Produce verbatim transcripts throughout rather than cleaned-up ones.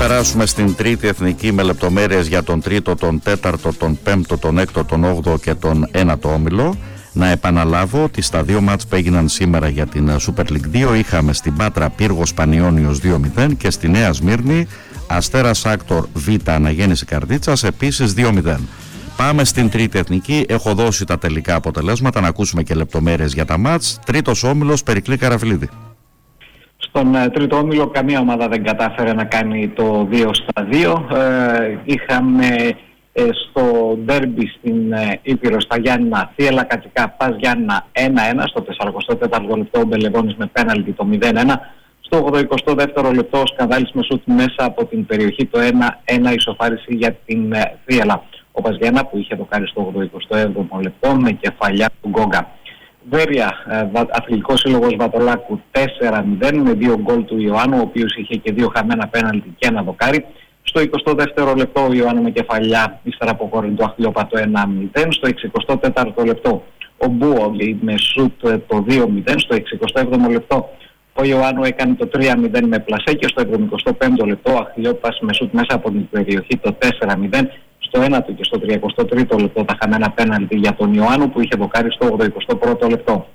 περάσουμε στην τρίτη εθνική με λεπτομέρειες για τον τρίτο, τον τέταρτο, τον πέμπτο, τον έκτο, τον όγδοο και τον ένατο όμιλο. Να επαναλάβω ότι στα δύο μάτς που έγιναν σήμερα για την Super League δύο είχαμε στην Πάτρα Πύργος Πανιώνιος δύο μηδέν και στη Νέα Σμύρνη Αστέρας Άκτορ Β Αναγέννηση Καρδίτσας επίσης δύο μηδέν. Πάμε στην τρίτη εθνική, έχω δώσει τα τελικά αποτελέσματα, να ακούσουμε και λεπτομέρειες για τα μάτς. Τρίτος όμιλος, Περικλή Καραφιλίδη. Στον uh, τρίτο όμιλο καμία ομάδα δεν κατάφερε να κάνει το δύο στα δύο. Ε, είχαμε ε, στο ντέρμπι στην ε, Ήπειρο στα Γιάννηνα Θίελα Κατσικά Πας Γιάννηνα ένα ένα, στο σαράντα τέταρτο λεπτό ο Μπελεβόνης με πέναλτι το μηδέν ένα, στο ογδοηκοστό δεύτερο λεπτό ο Σκανδάλης με σούτ μέσα από την περιοχή το ένα ένα ισοφάριση για την ε, Θίελα. Ο Πας Γιάννα που είχε δοκάρει στο ογδοηκοστό έβδομο λεπτό με κεφαλιά του Γκόγκα. Βέρεια, Αθλητικός Σύλλογος Βατολάκου τέσσερα μηδέν με δύο γκολ του Ιωάννου, ο οποίος είχε και δύο χαμένα πέναλτι και ένα δοκάρι. Στο εικοστό δεύτερο λεπτό ο Ιωάννου με κεφαλιά, ύστερα από κορυντό Αχλιόπατο ένα μηδέν. Στο εξηκοστό τέταρτο λεπτό ο Μπούογλη με σούτ το δύο μηδέν. Στο εξηκοστό έβδομο λεπτό ο Ιωάννου έκανε το τρία μηδέν με πλασέ και στο εβδομηκοστό πέμπτο λεπτό ο Αχλιόπας με σούτ μέσα από την περιοχή το τέσσερα μηδέν. Στο ένατο και στο τριακοστό τρίτο λεπτό τα χαμένα πέναλτι για τον Ιωάννου που είχε δοκάρει στο ογδοηκοστό πρώτο λεπτό.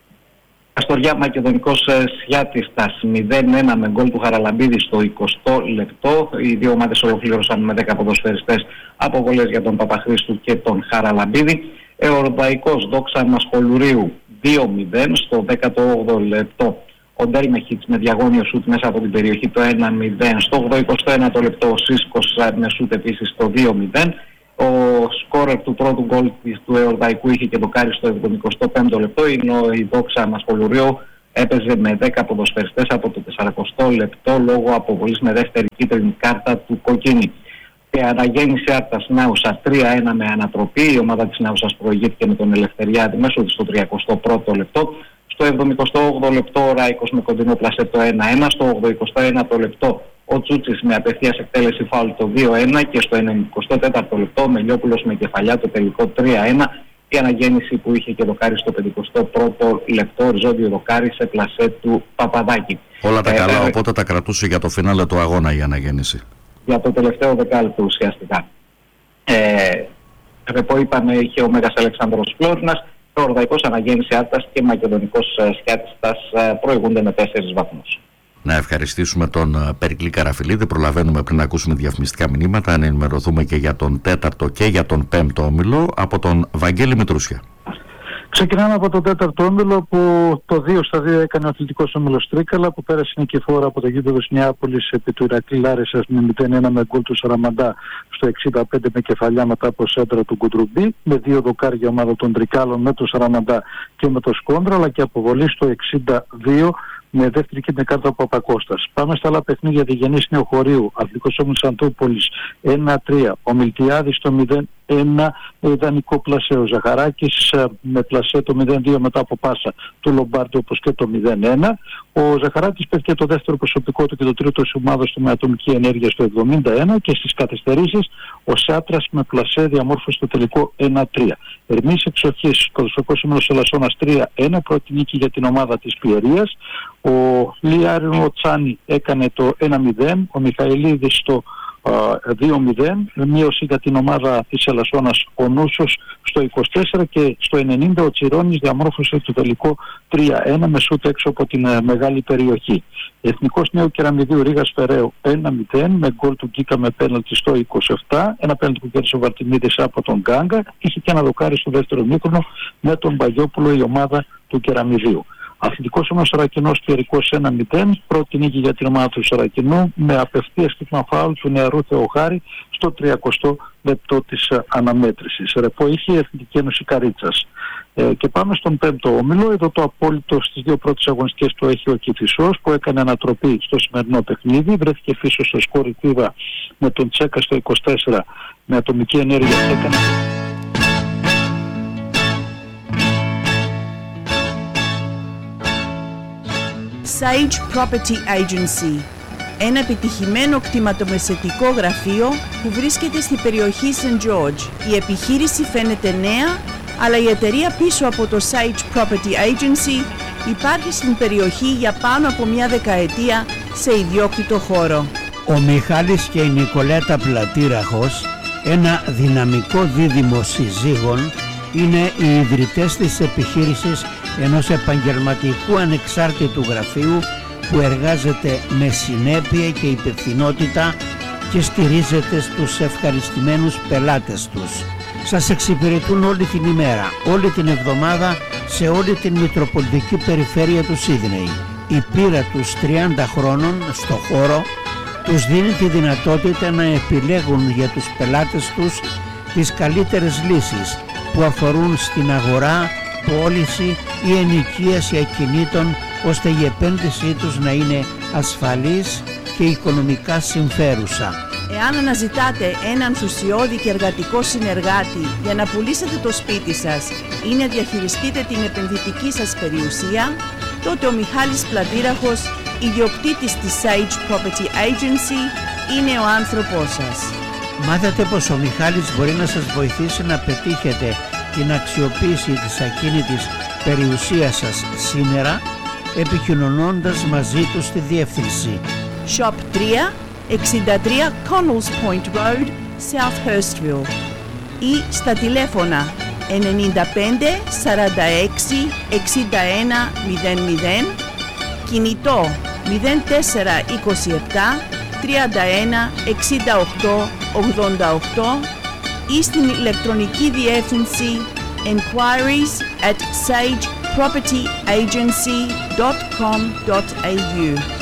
Καστοριά Μακεδονικός Σιάτιστας μηδέν ένα με γκολ του Χαραλαμπίδη στο εικοστό λεπτό. Οι δύο ομάδες ολοκλήρωσαν με δέκα ποδοσφαιριστές αποβολές για τον Παπαχρήστου και τον Χαραλαμπίδη. Εορδαϊκός Δόξα Μασχολουρίου δύο μηδέν στο δέκατο όγδοο λεπτό. Ο Ντέλμεχιτς με διαγώνιο σούτ μέσα από την περιοχή το ένα μηδέν. Στο ογδοηκοστό ένατο λεπτό ο Σίσκος με σούτ επίσης το δύο μηδέν. Ο σκόρερ του πρώτου γκολ του Εορδαϊκού είχε και δοκάρι στο εβδομηκοστό πέμπτο λεπτό, ενώ η Δόξα Μασχολουρίου έπαιζε με δέκα ποδοσφαιριστές από το σαρανταοστό λεπτό λόγω αποβολής με δεύτερη κίτρινη κάρτα του Κοκκίνη. Και Αναγέννηση Άρτας Νάουσα τρία ένα με ανατροπή. Η ομάδα της Νάουσας προηγήθηκε με τον Ελευθεριάδη μέσω της στο τριακοστό πρώτο λεπτό. Στο εβδομηκοστό όγδοο λεπτό ο Ράικος με κοντινό πλασέ το ένα ένα. Στο ογδοηκοστό ένατο λεπτό ο Τσούτσης με απευθείας εκτέλεση φάουλ το δύο ένα. Και στο ενενηκοστό τέταρτο λεπτό ο Μελιόπουλος με κεφαλιά το τελικό τρία ένα. Η Αναγέννηση που είχε και δοκάρι στο πενηκοστό πρώτο λεπτό, οριζόντιο δοκάρι σε πλασέ του Παπαδάκη. Όλα τα ε, καλά, ε, οπότε τα κρατούσε για το φινάλε του αγώνα η Αναγέννηση. Για το τελευταίο δεκάλεπτο ουσιαστικά. Ε, Ρεπό είπαμε είχε ο Μέγας Αλεξάνδρος Φλόρινας. Ο Ορδαϊκός Αναγέννηση Άρτας και Μακεδονικός Σιάτιστας προηγούνται με τέσσερις βαθμούς. Να ευχαριστήσουμε τον Περικλή Καραφιλίδη. Προλαβαίνουμε πριν να ακούσουμε διαφημιστικά μηνύματα να ενημερωθούμε και για τον τέταρτο και για τον πέμπτο όμιλο από τον Βαγγέλη Μητρούσια. Ξεκινάμε από τον τέταρτο όμιλο που το δύο στα δύο έκανε ο Αθλητικός Όμιλος Τρίκαλα που πέρασε νικηφόρα από το γήπεδο της Νεάπολης επί του Ηρακλή Λάρισσας με μηδέν ένα με γκολ του Σαραμαντά στο εξήντα πέντε με κεφαλιά μετά από σέντρα του Κουντρουμπή, με δύο δοκάρια ομάδα των Τρικάλων με το Σαραμαντά και με το Σκόντρα, αλλά και αποβολή στο εξήντα δύο με δεύτερη κίτρινη κάρτα από Παπακώστας. Πάμε στα άλλα παιχνίδια. Διγενής Νεοχωρίου, Αθλητικός Όμιλος Αντούπολης ένα τρία, ο Μιλτιάδης στο μηδέν ένα ιδανικό πλασέ, ο Ζαχαράκης με πλασέ το μηδέν δύο μετά από πάσα του Λομπάρντι όπως και το μηδέν ένα. Ο Ζαχαράκης πέφτει το δεύτερο προσωπικό του και το τρίτο της ομάδας του με ατομική ενέργεια στο εβδομήντα ένα και στις καθυστερήσεις ο Σάτρας με πλασέ διαμόρφωσε το τελικό ένα τρία. Ερμής Εξοχής, Κοδοσφαιρικός Όμιλος Ελασσόνας τρία ένα, πρώτη νίκη για την ομάδα της Πιερίας. Ο Λιάριο Τσάνι έκανε το ένα μηδέν, ο Μιχαηλίδης το δύο μηδέν, μείωση για την ομάδα της Ελασσόνας ο Νούσος στο είκοσι τέσσερα και στο ενενήντα ο Τσιρόνης διαμόρφωσε το τελικό τρία ένα με σούτ έξω από την uh, μεγάλη περιοχή. Εθνικός Νέου Κεραμιδίου Ρήγας Φεραίου ένα μηδέν με γκολ του Γκίκα με πέναλτι στο είκοσι επτά, ένα πέναλτι που κέρδισε ο Βαρτιμίδης από τον Γκάγκα, είχε και ένα δοκάρι στο δεύτερο μήχρονο με τον Παγιόπουλο η ομάδα του Κεραμιδίου. Αθλητικός Όμιλος Σαρακινός Κερικός ένα μηδέν, πρώτη νίκη για την ομάδα του Σαρακινού με απευθείας κύκλωμα φάουλ του νεαρού Θεοχάρη στο τριακοστό λεπτό της αναμέτρησης. Ρεπό είχε η Εθνική Ένωση Καρίτσας. Ε, και πάμε στον πέμπτο όμιλο. Εδώ το απόλυτο στις δύο πρώτες αγωνιστικές το έχει ο Κηφισός που έκανε ανατροπή στο σημερινό παιχνίδι. Βρέθηκε πίσω στο σκορ η Τύβα με τον Τσέκα στο είκοσι τέσσερα με ατομική ενέργεια. Έκανε... Sage Property Agency, ένα επιτυχημένο κτηματομεσαιτικό γραφείο που βρίσκεται στην περιοχή Σεντ George. Η επιχείρηση φαίνεται νέα, αλλά η εταιρεία πίσω από το Sage Property Agency υπάρχει στην περιοχή για πάνω από μια δεκαετία σε ιδιόκτητο χώρο. Ο Μιχάλης και η Νικολέτα Πλατήραχος, ένα δυναμικό δίδυμο συζύγων, είναι οι ιδρυτές της επιχείρησης ενός επαγγελματικού ανεξάρτητου γραφείου που εργάζεται με συνέπεια και υπευθυνότητα και στηρίζεται στους ευχαριστημένους πελάτες τους. Σας εξυπηρετούν όλη την ημέρα, όλη την εβδομάδα, σε όλη την Μητροπολιτική Περιφέρεια του Σίδνεϊ. Η πείρα τους τριάντα χρόνων στο χώρο τους δίνει τη δυνατότητα να επιλέγουν για τους πελάτες τους τις καλύτερες λύσεις που αφορούν στην αγορά, πώληση ή ενοικίαση ακινήτων, ώστε η επένδυσή τους να είναι ασφαλής και οικονομικά συμφέρουσα. Εάν αναζητάτε έναν ενθουσιώδη και εργατικό συνεργάτη για να πουλήσετε το σπίτι σας ή να διαχειριστείτε την επενδυτική σας περιουσία, τότε ο Μιχάλης Πλατήραχος, ιδιοκτήτης της Sage Property Agency, είναι ο άνθρωπός σας. Μάθατε πως ο Μιχάλης μπορεί να σας βοηθήσει να πετύχετε την αξιοποίηση της ακίνητης περιουσίας σας σήμερα, επικοινωνώντας μαζί του στη διεύθυνση Shop τρία εξήντα τρία Connells Point Road, South Hurstville, ή στα τηλέφωνα ενενήντα πέντε σαράντα έξι εξήντα ένα μηδέν μηδέν, κινητό μηδέν τέσσερα είκοσι επτά τριάντα ένα εξήντα οκτώ ογδόντα οκτώ ή στην ηλεκτρονική διεύθυνση enquiries at sage property agency dot com dot a u.